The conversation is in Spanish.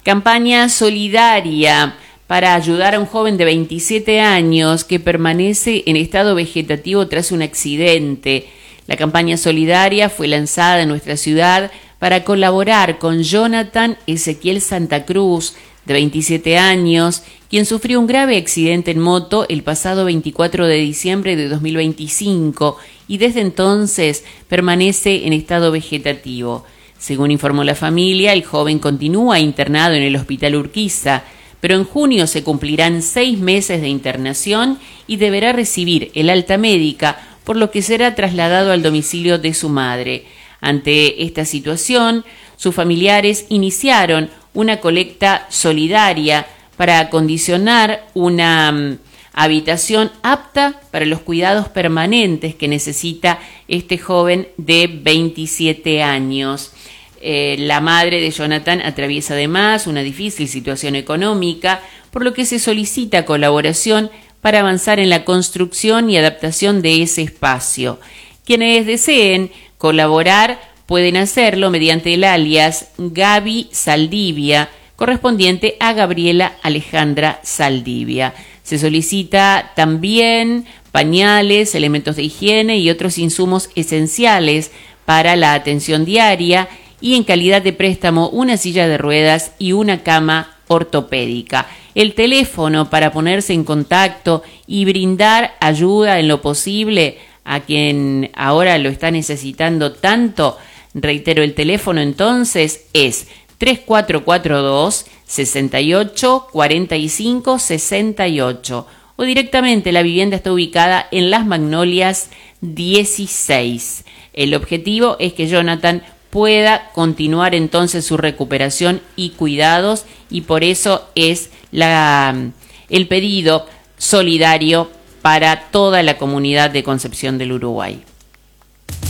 Campaña solidaria para ayudar a un joven de 27 años que permanece en estado vegetativo tras un accidente. La campaña solidaria fue lanzada en nuestra ciudad para colaborar con Jonathan Ezequiel Santa Cruz, de 27 años, quien sufrió un grave accidente en moto el pasado 24 de diciembre de 2025 y desde entonces permanece en estado vegetativo. Según informó la familia, el joven continúa internado en el Hospital Urquiza, pero en junio se cumplirán 6 meses de internación y deberá recibir el alta médica, por lo que será trasladado al domicilio de su madre. Ante esta situación, sus familiares iniciaron una colecta solidaria para acondicionar una habitación apta para los cuidados permanentes que necesita este joven de 27 años. La madre de Jonathan atraviesa además una difícil situación económica, por lo que se solicita colaboración para avanzar en la construcción y adaptación de ese espacio. Quienes deseen colaborar pueden hacerlo mediante el alias Gaby Saldivia, correspondiente a Gabriela Alejandra Saldivia. Se solicita también pañales, elementos de higiene y otros insumos esenciales para la atención diaria y en calidad de préstamo una silla de ruedas y una cama ortopédica. El teléfono para ponerse en contacto y brindar ayuda en lo posible a quien ahora lo está necesitando tanto. Reitero, el teléfono entonces es 3442-684568 o directamente la vivienda está ubicada en Las Magnolias 16. El objetivo es que Jonathan pueda continuar entonces su recuperación y cuidados y por eso es el pedido solidario para toda la comunidad de Concepción del Uruguay.